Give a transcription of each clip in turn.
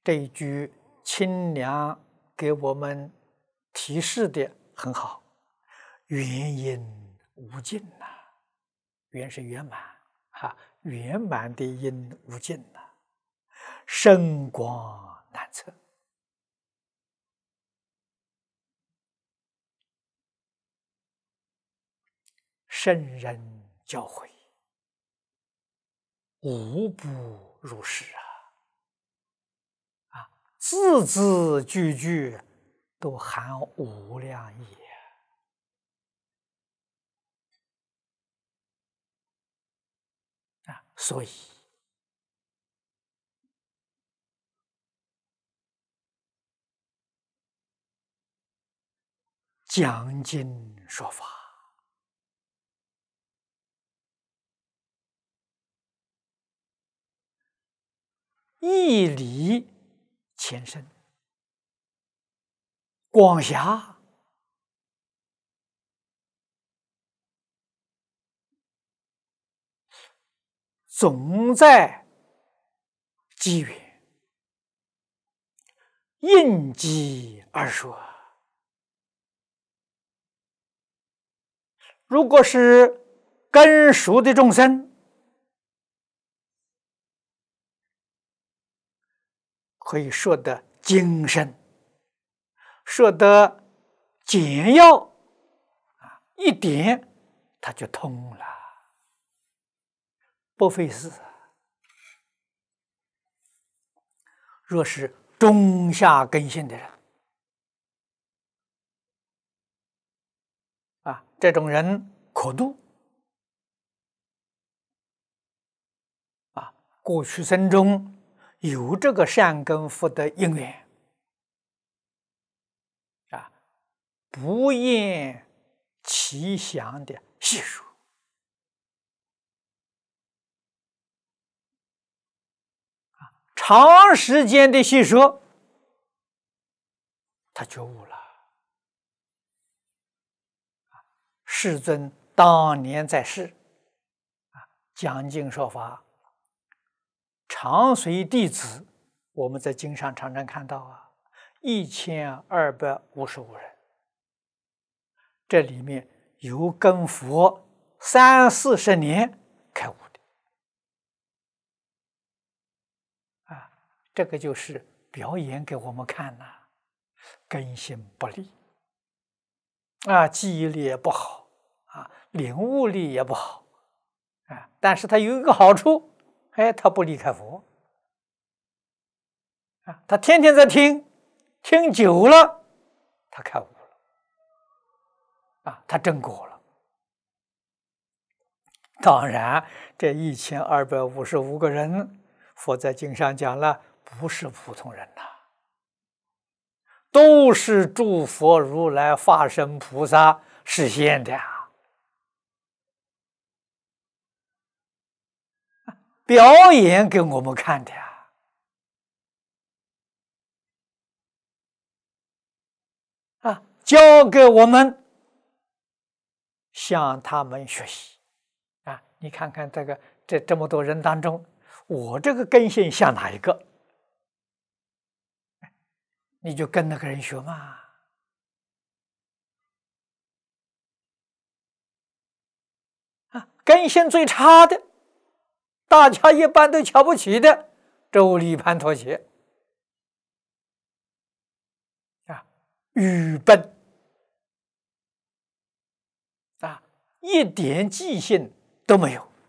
这一句清凉给我们提示的很好，圆因无尽呐，圆是圆满圆满的因无尽呐，深广难测。圣人教诲，无不如是字字句句都含无量义所以讲经说法，义理浅深，广狭，总在机缘，应机而说。如果是根熟的众生，可以说得精深，说得简要一点他就通了，不费事。若是中下根性的人这种人可度过去生中有这个善根福德因缘不厌其详的细说长时间的细说，他觉悟了。世尊当年在世讲经说法，常随弟子，我们在经上常常看到1255人，这里面有跟佛30-40年开悟的这个就是表演给我们看根性不利记忆力也不好领悟力也不好但是他有一个好处，他不离开佛他天天在听久了，他开悟了他证果了。当然，这1255个人，佛在经上讲了，不是普通人都是诸佛如来化身菩萨实现的表演给我们看的教给我们向他们学习你看看这么多人当中，我这个根性像哪一个？你就跟那个人学嘛根性最差的，大家一般都瞧不起的周礼盘陀伽愚笨一点记性都没有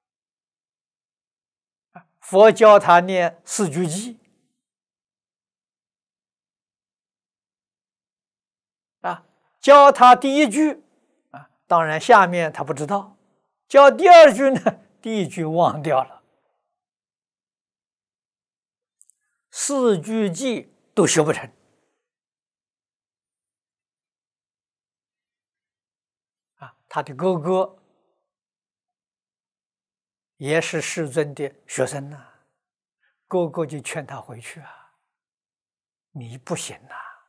佛教他念4句偈教他第1句当然下面他不知道，教第2句呢，第1句忘掉了，4句偈都学不成他的哥哥也是世尊的学生哥哥就劝他回去你不行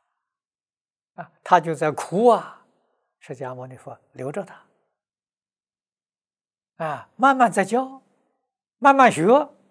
他就在哭释迦牟尼佛留着他慢慢再教，慢慢学